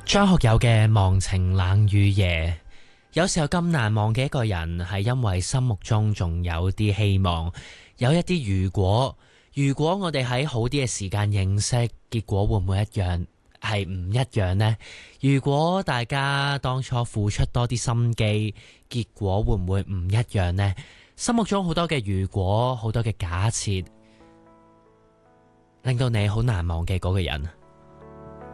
張學友嘅忘情冷雨夜，有時候咁難忘嘅一個人，係因為心目中仲有啲希望，有一啲如果我哋喺好啲嘅時間認識，結果會唔會一樣？係唔一樣呢？如果大家當初付出多啲心機，結果會唔會唔一樣呢？心目中好多嘅如果，好多嘅假設，令到你好難忘嘅嗰個人。